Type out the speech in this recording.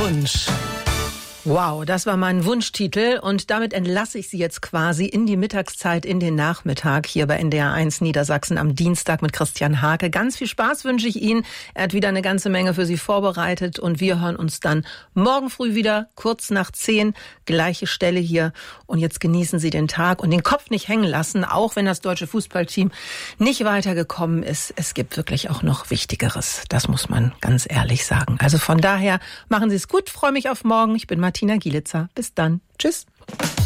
Wunsch. Wow, das war mein Wunschtitel und damit entlasse ich Sie jetzt quasi in die Mittagszeit, in den Nachmittag hier bei NDR 1 Niedersachsen am Dienstag mit Christian Hake. Ganz viel Spaß wünsche ich Ihnen. Er hat wieder eine ganze Menge für Sie vorbereitet und wir hören uns dann morgen früh wieder, kurz nach 10, gleiche Stelle hier. Und jetzt genießen Sie den Tag und den Kopf nicht hängen lassen, auch wenn das deutsche Fußballteam nicht weitergekommen ist. Es gibt wirklich auch noch Wichtigeres. Das muss man ganz ehrlich sagen. Also von daher machen Sie es gut, freue mich auf morgen. Ich bin Martina Gielitzer. Bis dann. Tschüss.